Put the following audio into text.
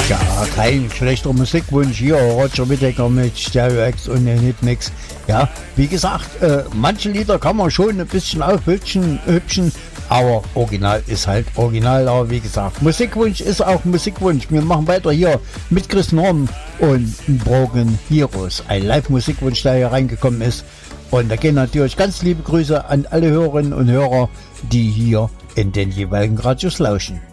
Ja, kein schlechter Musikwunsch hier, Roger Whittaker mit Stereo X und den Hitmix. Ja, wie gesagt, manche Lieder kann man schon ein bisschen aufhübschen, aber Original ist halt Original. Aber wie gesagt, Musikwunsch ist auch Musikwunsch. Wir machen weiter hier mit Chris Norm und Broken Heroes. Ein Live-Musikwunsch, der hier reingekommen ist. Und da gehen natürlich ganz liebe Grüße an alle Hörerinnen und Hörer, die hier in den jeweiligen Radios lauschen.